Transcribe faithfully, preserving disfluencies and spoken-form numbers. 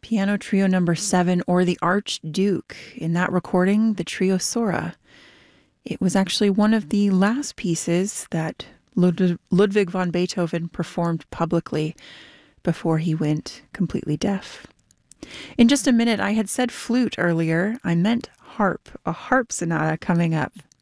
Piano Trio number seven, or the Archduke. In that recording, the Trio Sora. It was actually one of the last pieces that Lud- Ludwig van Beethoven performed publicly before he went completely deaf. In just a minute, I had said flute earlier. I meant harp, a harp sonata coming up